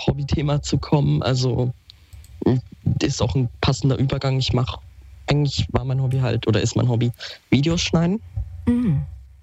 Hobbythema zu kommen. Also ist auch ein passender Übergang. Eigentlich war mein Hobby halt, oder ist mein Hobby, Videos schneiden. Mhm.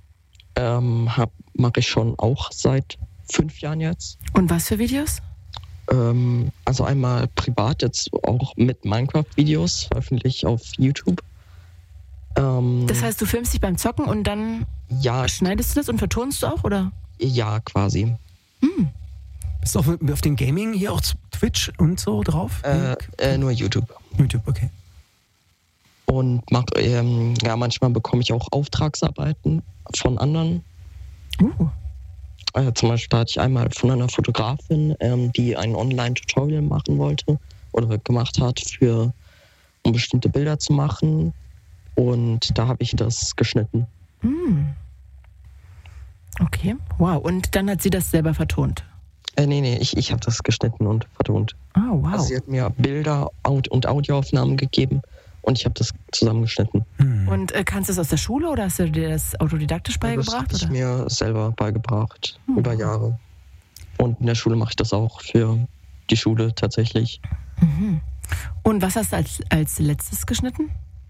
Mache ich schon auch seit 5 Jahren jetzt. Und was für Videos? Also einmal privat, jetzt auch mit Minecraft-Videos, veröffentliche auf YouTube. Das heißt, du filmst dich beim Zocken und dann schneidest du das und vertonst du auch, oder? Ja, quasi. Bist du auf dem Gaming hier auch Twitch und so drauf? Nur YouTube. YouTube, okay. Und manchmal bekomme ich auch Auftragsarbeiten von anderen. Zum Beispiel hatte ich einmal von einer Fotografin, die ein Online-Tutorial machen wollte oder gemacht hat, um bestimmte Bilder zu machen. Und da habe ich das geschnitten. Okay, wow. Und dann hat sie das selber vertont? Nee, ich habe das geschnitten und vertont. Oh, wow. Also sie hat mir Bilder und Audioaufnahmen gegeben und ich habe das zusammengeschnitten. Und kannst du das aus der Schule oder hast du dir das autodidaktisch beigebracht? Das habe ich mir selber beigebracht, über Jahre. Und in der Schule mache ich das auch für die Schule tatsächlich. Und was hast du als letztes geschnitten?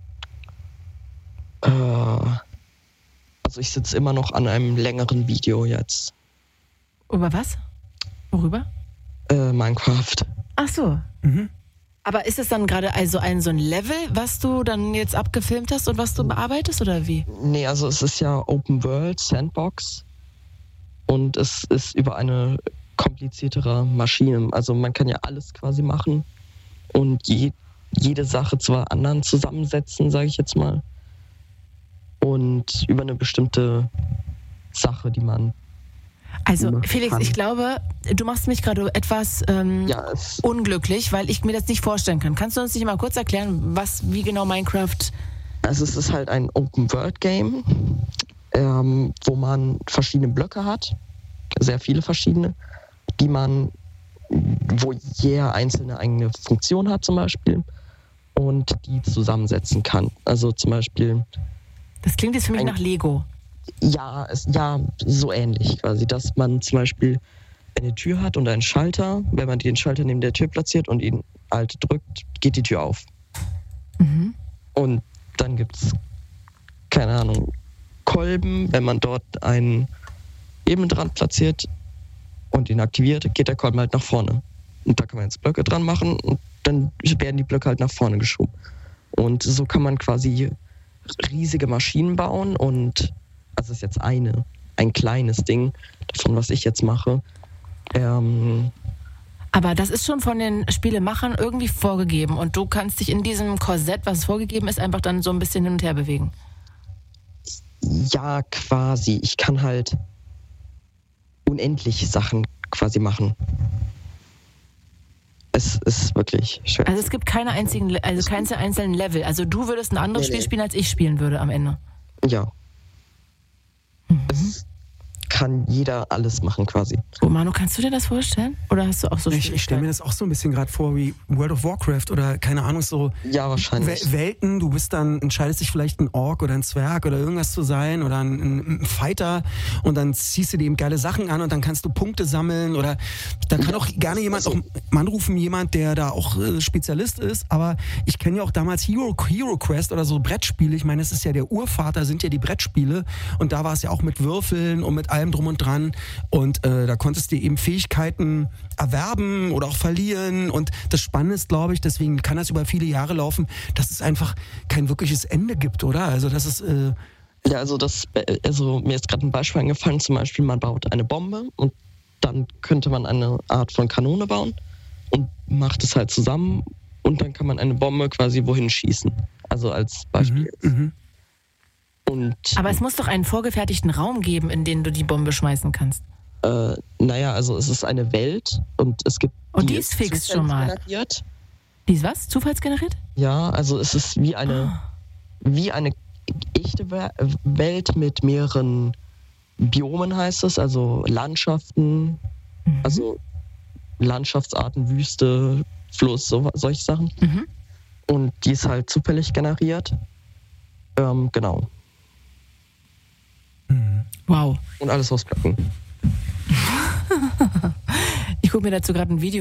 Also ich sitze immer noch an einem längeren Video jetzt. Über was? Worüber? Minecraft. Ach so. Aber ist es dann gerade also so ein Level, was du dann jetzt abgefilmt hast und was du bearbeitest, oder wie? Nee, also es ist ja Open World, Sandbox. Und es ist über eine kompliziertere Maschine. Also man kann ja alles quasi machen und jede Sache zu anderen zusammensetzen, sage ich jetzt mal. Und über eine bestimmte Sache, die man... Also Felix, ich glaube, du machst mich gerade etwas unglücklich, weil ich mir das nicht vorstellen kann. Kannst du uns nicht mal kurz erklären, wie genau Minecraft... Also es ist halt ein Open-World-Game, wo man verschiedene Blöcke hat, sehr viele verschiedene, wo jeder einzelne eigene Funktion hat zum Beispiel und die zusammensetzen kann. Also zum Beispiel... Das klingt jetzt für mich nach Lego. Ja, so ähnlich quasi, dass man zum Beispiel eine Tür hat und einen Schalter. Wenn man den Schalter neben der Tür platziert und ihn halt drückt, geht die Tür auf. Und dann gibt's, keine Ahnung, Kolben. Wenn man dort einen eben dran platziert und ihn aktiviert, geht der Kolben halt nach vorne. Und da kann man jetzt Blöcke dran machen und dann werden die Blöcke halt nach vorne geschoben. Und so kann man quasi riesige Maschinen bauen und also ist jetzt ein kleines Ding davon, was ich jetzt mache. Aber das ist schon von den Spielemachern irgendwie vorgegeben und du kannst dich in diesem Korsett, was vorgegeben ist, einfach dann so ein bisschen hin und her bewegen. Ja, quasi. Ich kann halt unendlich Sachen quasi machen. Es ist wirklich schwer. Also es gibt keine einzelnen Level. Also du würdest ein anderes Spiel spielen, als ich spielen würde am Ende. Ja. Es kann jeder alles machen quasi. Oh, Manu, kannst du dir das vorstellen? Oder hast du auch so Ich stelle mir das auch so ein bisschen gerade vor wie World of Warcraft oder keine Ahnung, so ja, wahrscheinlich. Welten, du entscheidest dich vielleicht ein Ork oder ein Zwerg oder irgendwas zu sein oder ein Fighter und dann ziehst du dir eben geile Sachen an und dann kannst du Punkte sammeln oder da kann auch gerne jemand auch anrufen, jemand, der da auch Spezialist ist, aber ich kenne ja auch damals Hero Quest oder so Brettspiele, ich meine, es ist ja der Urvater, sind ja die Brettspiele und da war es ja auch mit Würfeln und mit allem drum und dran und da konntest du eben Fähigkeiten erwerben oder auch verlieren und das Spannende ist, glaube ich, deswegen kann das über viele Jahre laufen, dass es einfach kein wirkliches Ende gibt, oder? Also das ist... Ja, also mir ist gerade ein Beispiel eingefallen, zum Beispiel man baut eine Bombe und dann könnte man eine Art von Kanone bauen und macht es halt zusammen und dann kann man eine Bombe quasi wohin schießen. Also als Beispiel jetzt. Aber es muss doch einen vorgefertigten Raum geben, in den du die Bombe schmeißen kannst. Naja, also es ist eine Welt und es gibt... Und die ist fix schon mal. Generiert. Die ist was? Zufallsgeneriert? Ja, also es ist wie eine echte Welt mit mehreren Biomen, heißt es, also Landschaften, also Landschaftsarten, Wüste, Fluss, solche Sachen. Und die ist halt zufällig generiert. Genau. Wow. Und alles aus Blöcken. Ich gucke mir dazu gerade ein Video